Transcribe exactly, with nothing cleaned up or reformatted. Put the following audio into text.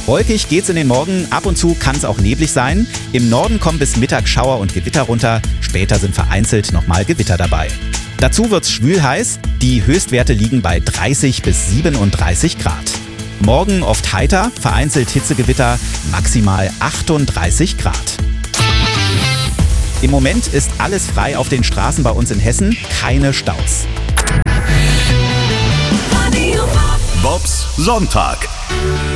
Wolkig geht's in den Morgen, ab und zu kann es auch neblig sein. Im Norden kommen bis Mittag Schauer und Gewitter runter, später sind vereinzelt nochmal Gewitter dabei. Dazu wird's schwül heiß, die Höchstwerte liegen bei dreißig bis siebenunddreißig Grad. Morgen oft heiter, vereinzelt Hitzegewitter, maximal achtunddreißig Grad. Im Moment ist alles frei auf den Straßen bei uns in Hessen, keine Staus. Bobs Sonntag.